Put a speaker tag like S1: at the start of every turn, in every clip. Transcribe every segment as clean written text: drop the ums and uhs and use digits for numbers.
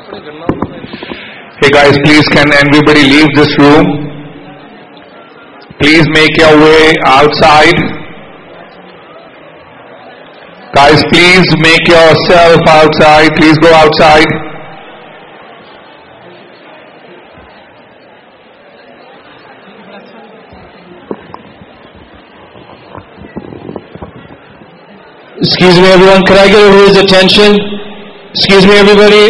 S1: Hey guys, please can everybody leave this room? Please make your way outside. Guys, please make yourself outside. Please go outside.
S2: Excuse me everyone, could I get everyone's attention? Excuse me everybody.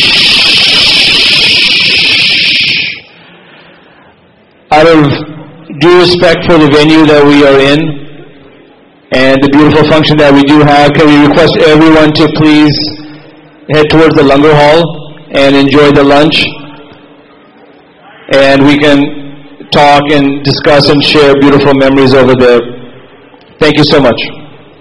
S2: Out of due respect for the venue that we are in and the beautiful function that we do have, can we request everyone to please head towards the Langar Hall and enjoy the lunch, and we can talk and discuss and share beautiful memories over there. Thank you so much.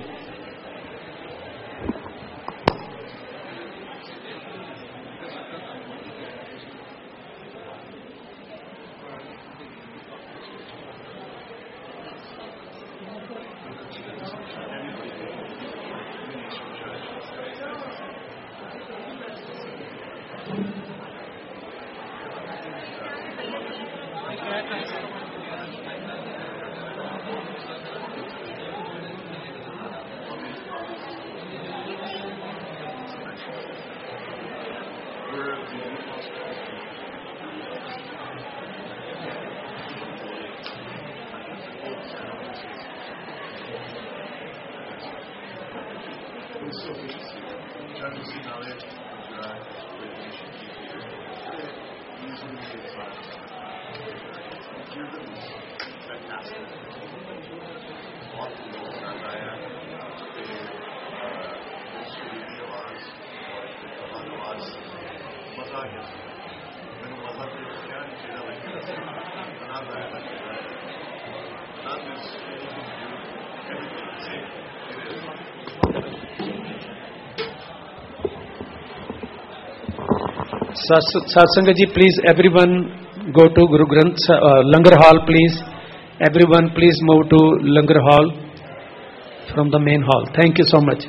S2: Satsangat ji, please everyone go to Guru Granth Langar Hall, please. Everyone please move to Langar Hall from the main hall. Thank you so much.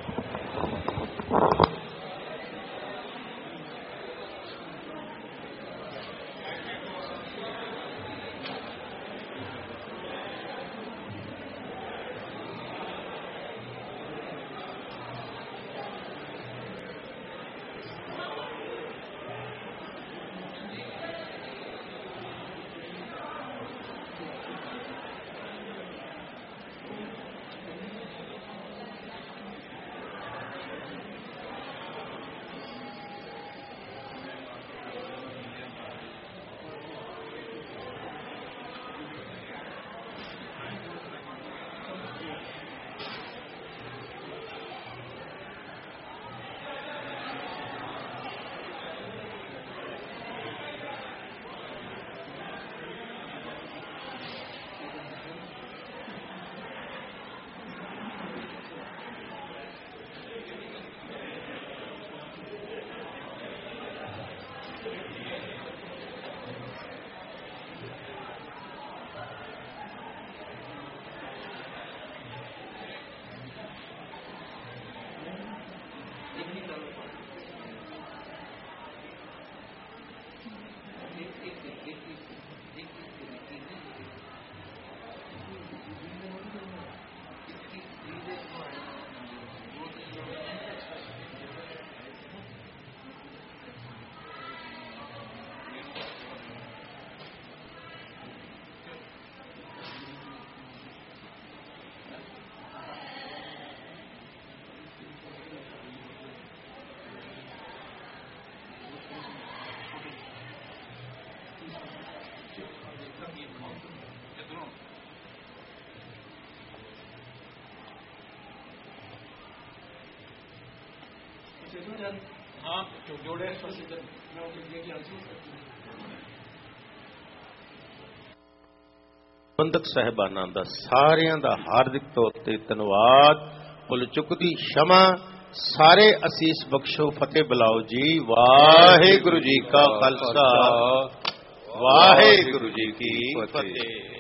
S3: ਪ੍ਰਬੰਧਕ ਸਾਹਿਬਾਨਾਂ ਦਾ ਸਾਰਿਆਂ ਦਾ ਹਾਰਦਿਕ ਤੌਰ ਤੇ ਧੰਨਵਾਦ। ਭੁੱਲ ਚੁੱਕਦੀ क्षमा, ਸਾਰੇ ਅਸੀਸ ਬਖਸ਼ੋ, ਫਤਿਹ ਬੁਲਾਓ ਜੀ। ਵਾਹਿਗੁਰੂ ਜੀ ਕਾ ਖਾਲਸਾ, ਵਾਹਿਗੁਰੂ ਜੀ ਕੀ ਫਤਿਹ।